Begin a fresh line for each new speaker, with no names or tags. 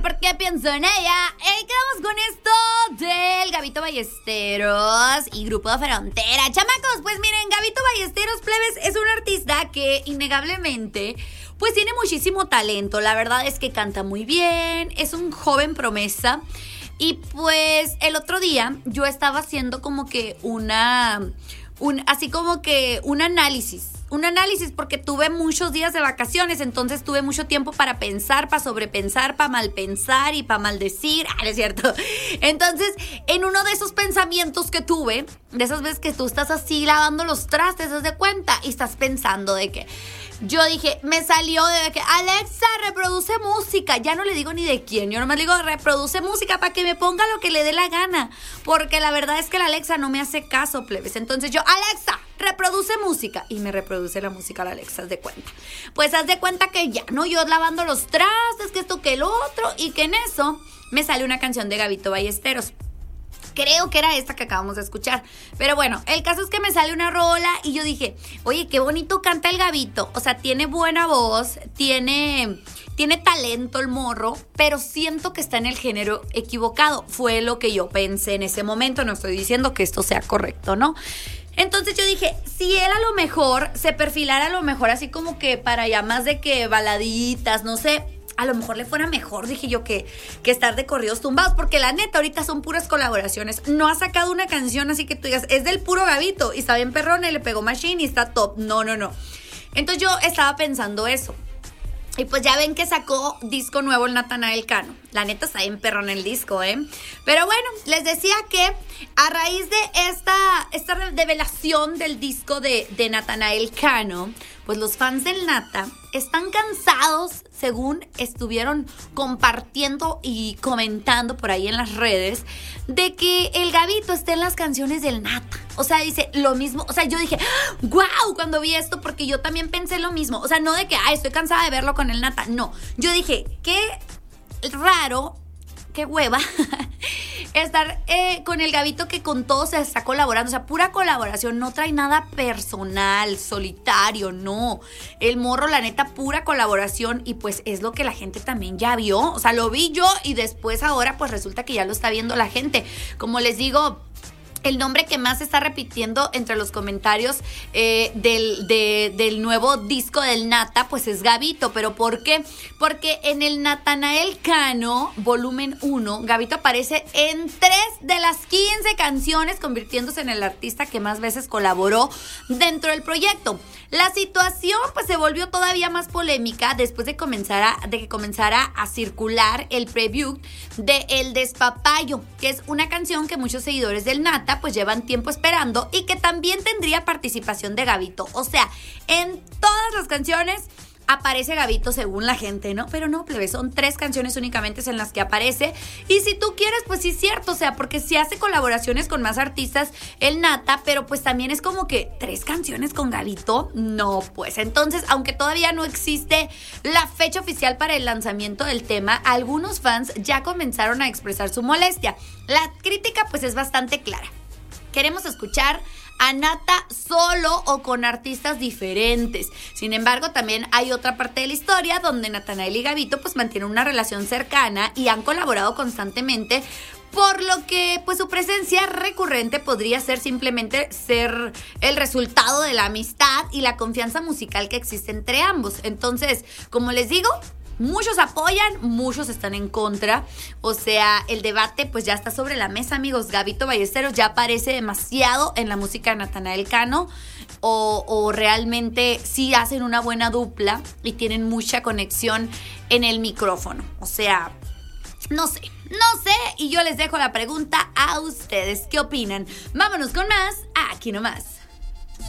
¿por qué pienso en ella? Quedamos con esto del Gabito Ballesteros y Grupo Frontera. Chamacos, pues miren, Gabito Ballesteros, plebes, es un artista que innegablemente pues tiene muchísimo talento. La verdad es que canta muy bien, es un joven promesa. Y pues el otro día yo estaba haciendo como que un análisis. Un análisis porque tuve muchos días de vacaciones, entonces tuve mucho tiempo para pensar, para sobrepensar, para malpensar y para maldecir. No es cierto. Entonces, en uno de esos pensamientos que tuve, de esas veces que tú estás así lavando los trastes, ¿te das cuenta? Y estás pensando de que yo dije, me salió de que Alexa, reproduce música. Ya no le digo ni de quién, yo nomás le digo reproduce música para que me ponga lo que le dé la gana. Porque la verdad es que la Alexa no me hace caso, plebes. Entonces yo, Alexa, reproduce música. Y me reproduce la música la Alexa, haz de cuenta. Pues haz de cuenta que ya, ¿no? Yo lavando los trastes, que esto, que el otro. Y que en eso me sale una canción de Gabito Ballesteros. Creo que era esta que acabamos de escuchar. Pero bueno, el caso es que me sale una rola y yo dije, oye, qué bonito canta el Gabito. O sea, tiene buena voz, tiene talento el morro, pero siento que está en el género equivocado. Fue lo que yo pensé en ese momento. No estoy diciendo que esto sea correcto, ¿no? Entonces yo dije, si él a lo mejor se perfilara a lo mejor así como que para ya más de que baladitas, no sé, a lo mejor le fuera mejor, dije yo, que estar de corridos tumbados, porque la neta ahorita son puras colaboraciones. No ha sacado una canción así que tú digas, es del puro Gabito y está bien perrón y le pegó machine y está top. No. Entonces yo estaba pensando eso. Y pues ya ven que sacó disco nuevo el Natanael Cano. La neta está bien perrón el disco, ¿eh? Pero bueno, les decía que a raíz de esta revelación del disco de Natanael Cano, pues los fans del Nata están cansados, según estuvieron compartiendo y comentando por ahí en las redes, de que el Gabito esté en las canciones del Nata. O sea, dice lo mismo. O sea, yo dije, ¡wow! Cuando vi esto, porque yo también pensé lo mismo. O sea, no de que, estoy cansada de verlo con el Nata. No, yo dije, qué raro, qué hueva estar con el Gabito que con todos se está colaborando. O sea, pura colaboración, no trae nada personal, solitario, no. El morro, la neta, pura colaboración. Y pues es lo que la gente también ya vio. O sea, lo vi yo y después ahora pues resulta que ya lo está viendo la gente. Como les digo, el nombre que más se está repitiendo entre los comentarios del nuevo disco del Nata, pues es Gabito. ¿Pero por qué? Porque en el Natanael Cano, volumen 1, Gabito aparece en 3 de las 15 canciones, convirtiéndose en el artista que más veces colaboró dentro del proyecto. La situación pues se volvió todavía más polémica después de que comenzara a circular el preview de El Despapayo, que es una canción que muchos seguidores del Nata pues llevan tiempo esperando y que también tendría participación de Gabito. O sea, en todas las canciones aparece Gabito según la gente, ¿no? Pero no, plebe, son 3 canciones únicamente en las que aparece. Y si tú quieres, pues sí es cierto, o sea, porque sí hace colaboraciones con más artistas el Nata, pero pues también es como que 3 canciones con Gabito. No, pues entonces, aunque todavía no existe la fecha oficial para el lanzamiento del tema, algunos fans ya comenzaron a expresar su molestia. La crítica pues es bastante clara. Queremos escuchar a Nata solo o con artistas diferentes. Sin embargo, también hay otra parte de la historia donde Natanael y Gabito pues mantienen una relación cercana y han colaborado constantemente, por lo que pues su presencia recurrente podría ser simplemente ser el resultado de la amistad y la confianza musical que existe entre ambos. Entonces, como les digo, muchos apoyan, muchos están en contra. O sea, el debate pues ya está sobre la mesa, amigos. Gabito Ballesteros ya aparece demasiado en la música de Natanael Cano, o realmente sí hacen una buena dupla y tienen mucha conexión en el micrófono. O sea, no sé, y yo les dejo la pregunta a ustedes. ¿Qué opinan? Vámonos con más, aquí nomás.